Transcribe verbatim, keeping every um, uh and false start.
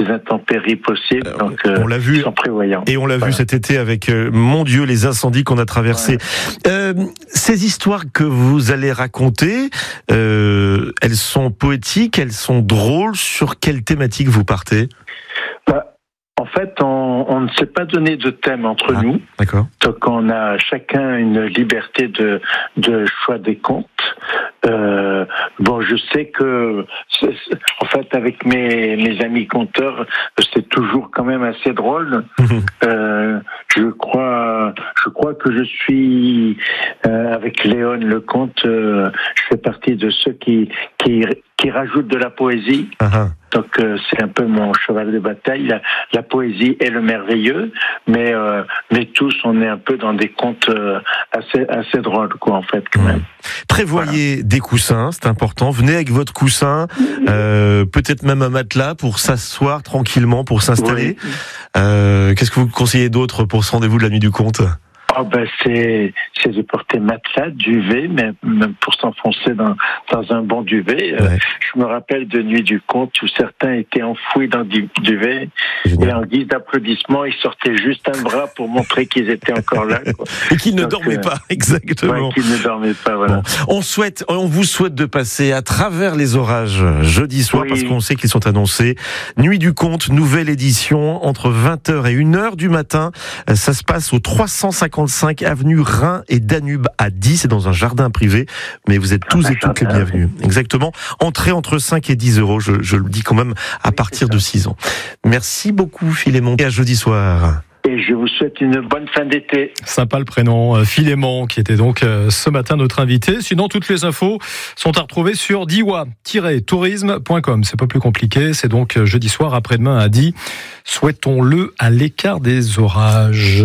les intempéries possibles. Euh, donc, on euh, l'a vu, ils sont prévoyants. Et on l'a voilà. vu cet été avec, euh, mon Dieu, les incendies qu'on a traversés. Ouais. Euh, ces histoires que vous allez raconter, euh, elles sont poétiques, elles sont drôles. Sur quelle thématique vous partez ? Bah, en fait, on, on ne s'est pas donné de thème entre ah, nous. D'accord. Donc, on a chacun une liberté de, de choix des contes. Euh, bon, je sais que, c'est, c'est, en fait, avec mes, mes amis conteurs, c'est toujours quand même assez drôle. euh, je crois, je crois que je suis euh, avec Léon Lecomte. Euh, je fais partie de ceux qui qui qui rajoutent de la poésie. Uh-huh. Donc euh, c'est un peu mon cheval de bataille, la, la poésie et le merveilleux, mais euh, mais tous on est un peu dans des contes euh, assez assez drôles quoi en fait quand même. Mmh. Prévoyez voilà. des coussins, c'est important. Venez avec votre coussin, euh, peut-être même un matelas pour s'asseoir tranquillement, pour s'installer. Oui. Euh, qu'est-ce que vous conseillez d'autre pour ce rendez-vous de la nuit du conte ? Oh ben c'est c'est de porter matelas, duvet, même même pour s'enfoncer dans dans un bon duvet. Ouais. Euh, je me rappelle de Nuit du Conte où certains étaient enfouis dans du duvet Génial. Et en guise d'applaudissement, ils sortaient juste un bras pour montrer qu'ils étaient encore là. Quoi. Et qu'ils ne Donc, dormaient euh, pas, exactement. Ouais, qu'ils ne dormaient pas, voilà. Bon. On souhaite, on vous souhaite de passer à travers les orages jeudi soir oui. parce qu'on sait qu'ils sont annoncés. Nuit du Conte, nouvelle édition entre vingt heures et une heure du matin. Ça se passe au trois cent cinquante-cinq avenue Rhin et Danube à Die, c'est dans un jardin privé, mais vous êtes tous et toutes les bienvenus. Exactement. Entrée entre cinq et dix euros, je, je le dis quand même, à oui, partir de six ans. Merci beaucoup, Philémon. Et à jeudi soir. Et je vous souhaite une bonne fin d'été. Sympa le prénom, Philémon, qui était donc ce matin notre invité. Sinon, toutes les infos sont à retrouver sur diwa tiret tourisme point com. C'est pas plus compliqué. C'est donc jeudi soir, après-demain à Die. Souhaitons-le à l'écart des orages.